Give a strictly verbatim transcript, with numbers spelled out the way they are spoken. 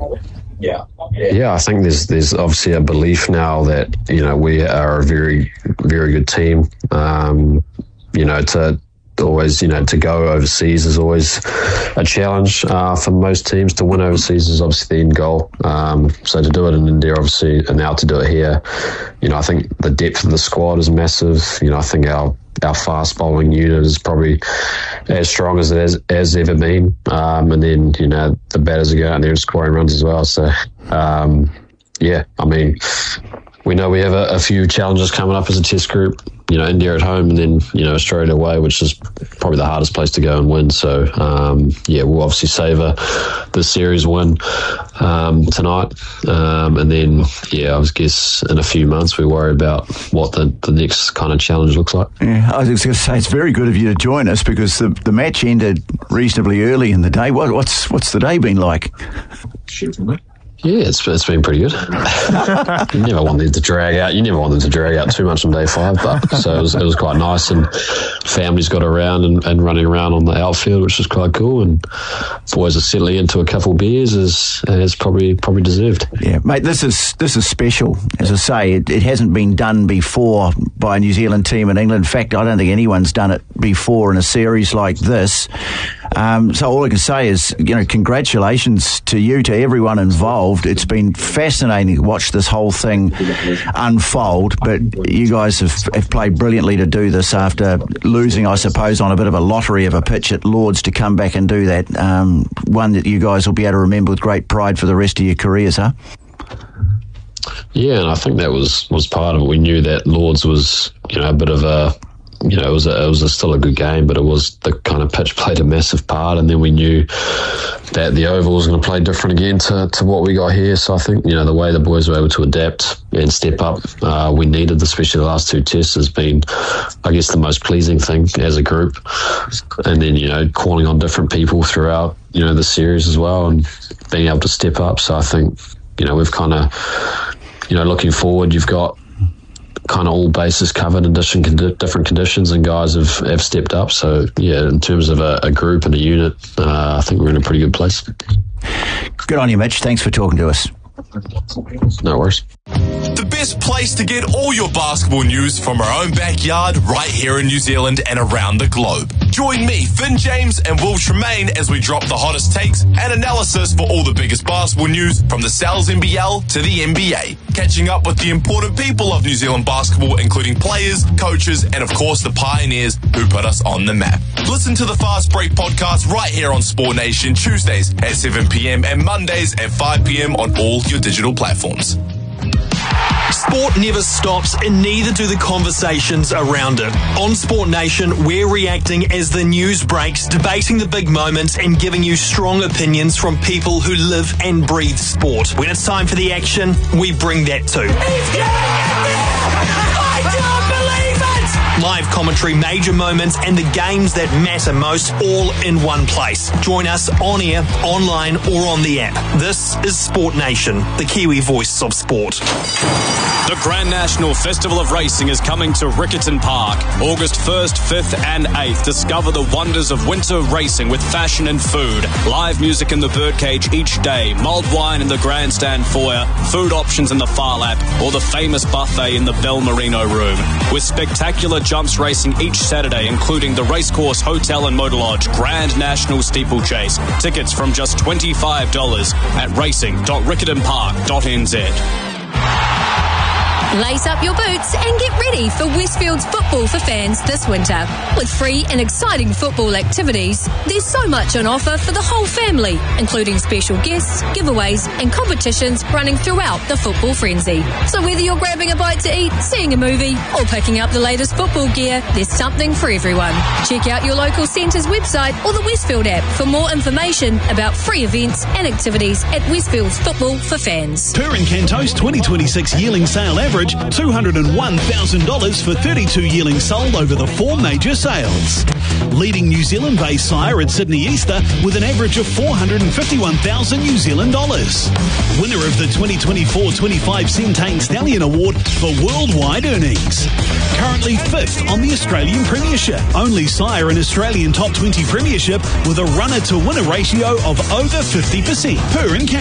Yeah, yeah. I think there's there's obviously a belief now that, you know, we are a very very good team. Um, you know, to always, you know, to go overseas is always a challenge uh, for most teams. To win overseas is obviously the end goal. Um, so to do it in India, obviously, and now to do it here, you know, I think the depth of the squad is massive. You know, I think our our fast bowling unit is probably as strong as it has, has ever been. Um, and then, you know, the batters are going out there and scoring runs as well. So, um, yeah, I mean, we know we have a, a few challenges coming up as a test group. You know, India at home and then, you know, Australia away, which is probably the hardest place to go and win. So, um, yeah, we'll obviously savour the series win um, tonight. Um, and then, yeah, I guess in a few months we worry about what the, the next kind of challenge looks like. Yeah, I was going to say, it's very good of you to join us because the, the match ended reasonably early in the day. What, what's what's the day been like? Yeah, it's it's been pretty good. You never want them to drag out. You never want them to drag out too much on day five, but so it was, it was quite nice. And families got around and, and running around on the outfield, which was quite cool. And boys are settling into a couple of beers, as as probably probably deserved. Yeah, mate, this is this is special. As I say, it, it hasn't been done before by a New Zealand team in England. In fact, I don't think anyone's done it before in a series like this. Um, so all I can say is, you know, congratulations to you, to everyone involved. It's been fascinating to watch this whole thing unfold, but you guys have, have played brilliantly to do this after losing, I suppose, on a bit of a lottery of a pitch at Lords to come back and do that. Um, one that you guys will be able to remember with great pride for the rest of your careers, huh? Yeah, and I think that was, was part of it. We knew that Lords was, you know, a bit of a, you know, it was a, it was a still a good game, but it was the kind of pitch played a massive part. And then we knew that the Oval was going to play different again to, to what we got here. So I think, you know, the way the boys were able to adapt and step up, uh, we needed, especially the last two tests, has been, I guess, the most pleasing thing as a group. And then, you know, calling on different people throughout, you know, the series as well and being able to step up. So I think, you know, we've kind of, you know, looking forward, you've got kind of all bases covered in different different conditions, and guys have, have stepped up. So yeah, in terms of a, a group and a unit, uh, I think we're in a pretty good place. Good on you, Mitch. Thanks for talking to us. No worries. The best place to get all your basketball news from our own backyard right here in New Zealand and around the globe. Join me, Finn James and Will Tremaine as we drop the hottest takes and analysis for all the biggest basketball news from the Sal's N B L to the N B A. Catching up with the important people of New Zealand basketball, including players, coaches, and of course the pioneers who put us on the map. Listen to the Fast Break podcast right here on Sport Nation, Tuesdays at seven p.m. and Mondays at five p.m. on all your digital platforms. Sport never stops, and neither do the conversations around it. On Sport Nation, we're reacting as the news breaks, debating the big moments, and giving you strong opinions from people who live and breathe sport. When it's time for the action, we bring that too. He's I don't believe it! Live commentary, major moments, and the games that matter most, all in one place. Join us on air, online, or on the app. This is Sport Nation, the Kiwi voice of sport. The Grand National Festival of Racing is coming to Riccarton Park, August first, fifth and eighth. Discover the wonders of winter racing with fashion and food. Live music in the birdcage each day, mulled wine in the grandstand foyer, food options in the Far Lap, or the famous buffet in the Bell Merino room. With spectacular jumps racing each Saturday, including the Racecourse Hotel and Motor Lodge Grand National Steeplechase. Tickets from just twenty-five dollars at racing dot riccarton park dot n z. Lace up your boots and get ready for Westfield's football for fans this winter. With free and exciting football activities, there's so much on offer for the whole family, including special guests, giveaways and competitions running throughout the football frenzy. So whether you're grabbing a bite to eat, seeing a movie or picking up the latest football gear, there's something for everyone. Check out your local centre's website or the Westfield app for more information about free events and activities at Westfield's Football for Fans. Turin Cantos twenty twenty-six yearling sale average two hundred one thousand dollars for thirty-two yearlings sold over the four major sales. Leading New Zealand-based sire at Sydney Easter with an average of four hundred fifty-one thousand New Zealand dollars. Winner of the twenty twenty-four twenty-five Centane Stallion Award for worldwide earnings. Currently fifth on the Australian Premiership. Only sire in Australian Top twenty Premiership with a runner-to-winner ratio of over fifty percent. Per